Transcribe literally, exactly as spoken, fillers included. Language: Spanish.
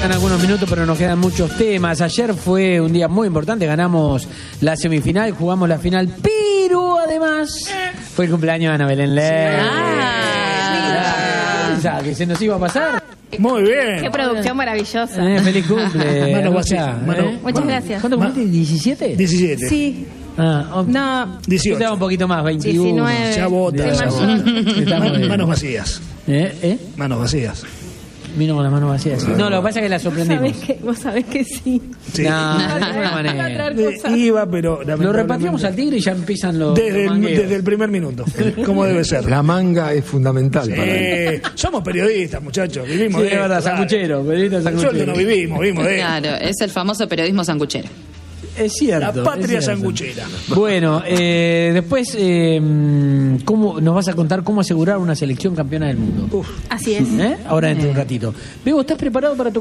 quedan algunos minutos, pero nos quedan muchos temas. Ayer fue un día muy importante, ganamos la semifinal, jugamos la final, pero además fue el cumpleaños de Ana Belén Ley. Ah, ¿Qué ¿Que se nos iba a pasar? Muy bien. Qué producción maravillosa. Eh, feliz cumple. Mano vacía, ¿eh? mano- Muchas mano- gracias. ¿Cuánto cumpliste? ¿diecisiete? diecisiete. Sí. Ah, oh, No. dieciocho. yo te hago un poquito más, veintiuno. diecinueve. Ya vota, Sí, ya mayor. vota. Estamos Man- bien. Manos vacías. ¿Eh? ¿Eh? Manos vacías. Vino con las manos vacías. No, lo que pasa es que la sorprendimos. ¿Sabés que, vos sabés que sí. Sí. No, de ninguna Iba a manera. traer De- cosas. iba, pero Lo lamentablemente- repatriamos al tigre y ya empiezan los, desde los el, mangueos. desde el primer minuto. Como debe ser. La manga es fundamental para él. Eh, somos periodistas, muchachos. Vivimos Sí, de es verdad, esto, dale. sanguchero, periodista El sanguchero. sueldo no vivimos, vivimos de esto. Claro, es el famoso periodismo sanguchero. Es cierto. La patria es cierto. sanguchera. Bueno, eh, después, eh, ¿cómo nos vas a contar cómo asegurar una selección campeona del mundo? Así es. ¿Eh? Ahora dentro de un ratito. Bebo, ¿estás preparado para tu